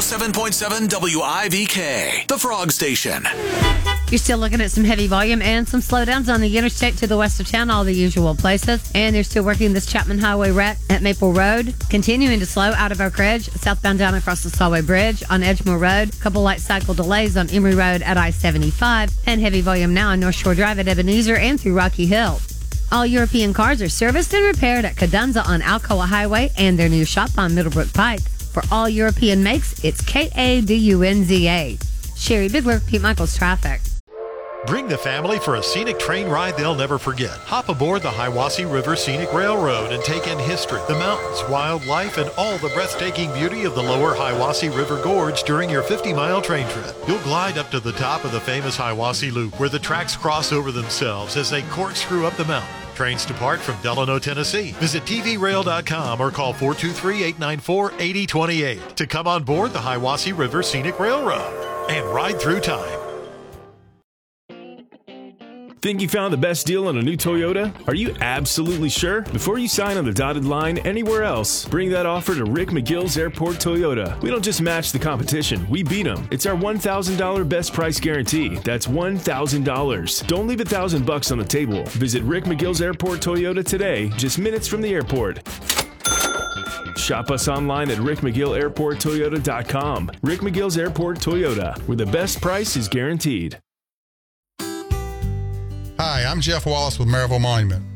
107.7 WIVK, the Frog Station. You're still looking at some heavy volume and some slowdowns on the interstate to the west of town, all the usual places. And they're still working this Chapman Highway wreck at Maple Road. Continuing to slow out of Oak Ridge, southbound down across the Solway Bridge on Edgemore Road. A couple light cycle delays on Emory Road at I-75. And heavy volume now on North Shore Drive at Ebenezer and through Rocky Hill. All European cars are serviced and repaired at Cadunza on Alcoa Highway and their new shop on Middlebrook Pike. For all European makes, it's Kadunza. Sherry Bidler, Pete Michaels Traffic. Bring the family for a scenic train ride they'll never forget. Hop aboard the Hiwassee River Scenic Railroad and take in history, the mountains, wildlife, and all the breathtaking beauty of the lower Hiwassee River Gorge during your 50-mile train trip. You'll glide up to the top of the famous Hiwassee Loop, where the tracks cross over themselves as they corkscrew up the mountain. Trains depart from Delano, Tennessee. Visit tvrail.com or call 423-894-8028 to come on board the Hiwassee River Scenic Railroad and ride through time. Think you found the best deal on a new Toyota? Are you absolutely sure? Before you sign on the dotted line anywhere else, bring that offer to Rick McGill's Airport Toyota. We don't just match the competition, we beat them. It's our $1,000 best price guarantee. That's $1,000. Don't leave $1,000 on the table. Visit Rick McGill's Airport Toyota today, just minutes from the airport. Shop us online at rickmcgillairporttoyota.com. Rick McGill's Airport Toyota, where the best price is guaranteed. Hi, I'm Jeff Wallace with Maryville Monument.